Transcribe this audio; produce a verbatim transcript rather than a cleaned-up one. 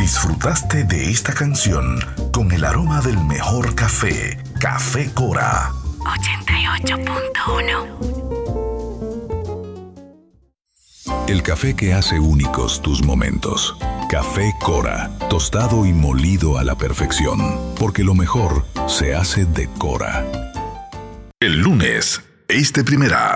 Disfrutaste de esta canción con el aroma del mejor café, Café Cora. ochenta y ocho punto uno. El café que hace únicos tus momentos. Café Cora, tostado y molido a la perfección, porque lo mejor se hace de Cora. El lunes, este primera.